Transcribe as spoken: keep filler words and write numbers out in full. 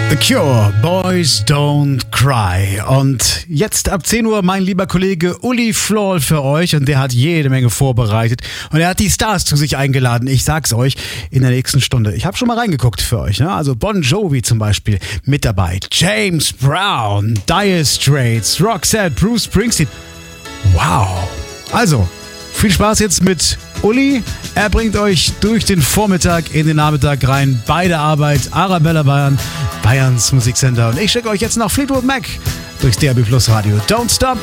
The Cure, Boys Don't Cry. Und jetzt ab zehn Uhr mein lieber Kollege Uli Floll für euch. Und der hat jede Menge vorbereitet. Und er hat die Stars zu sich eingeladen. Ich sag's euch in der nächsten Stunde. Ich habe schon mal reingeguckt für euch. Ne? Also Bon Jovi zum Beispiel mit dabei. James Brown, Dire Straits, Roxette, Bruce Springsteen. Wow. Also, viel Spaß jetzt mit Uli. Er bringt euch durch den Vormittag in den Nachmittag rein. Bei der Arbeit, Arabella Bayern, Bayerns Musiksender. Und ich schicke euch jetzt nach Fleetwood Mac durchs D A B Plus Radio. Don't stop.